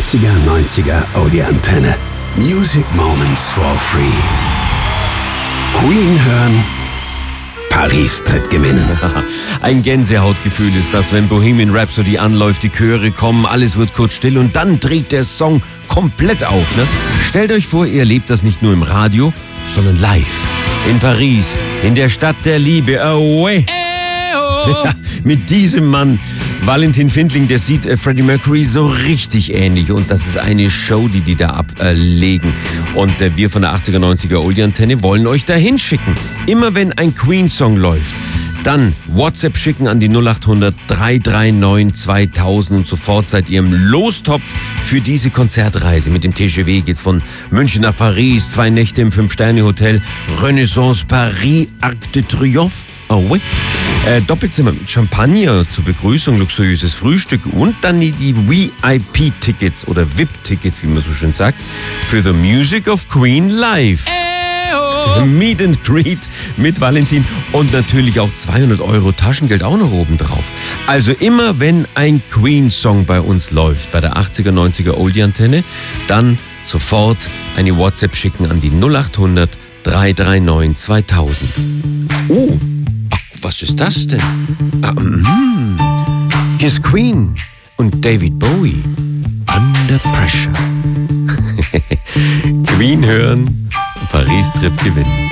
80er, 90er Audi-Antenne. Music Moments for Free. Queen hören, Paris-Trip gewinnen. Ein Gänsehautgefühl ist das, wenn Bohemian Rhapsody anläuft, die Chöre kommen, alles wird kurz still und dann dreht der Song komplett auf. Ne? Stellt euch vor, ihr erlebt das nicht nur im Radio, sondern live. In Paris, in der Stadt der Liebe. Away. Ja, mit diesem Mann, Valentin Findling, der sieht Freddie Mercury so richtig ähnlich. Und das ist eine Show, die da ablegen. Und wir von der 80er, 90er Oldie-Antenne wollen euch da hinschicken. Immer wenn ein Queen-Song läuft, dann WhatsApp schicken an die 0800 339 2000 und sofort seid ihr im Lostopf für diese Konzertreise. Mit dem TGV geht's von München nach Paris, 2 Nächte im 5-Sterne-Hotel, Renaissance Paris, Arc de Triomphe. Oh, oui. Doppelzimmer mit Champagner zur Begrüßung, luxuriöses Frühstück und dann die VIP-Tickets oder VIP-Tickets, wie man so schön sagt, für The Music of Queen live. Meet and Greet mit Valentin und natürlich auch 200 € Taschengeld auch noch oben drauf. Also immer wenn ein Queen-Song bei uns läuft, bei der 80er, 90er Oldie-Antenne, dann sofort eine WhatsApp schicken an die 0800 339 2000. Oh, was ist das denn? Hier ist Queen und David Bowie. Under Pressure. Queen hören, Paris-Trip gewinnen.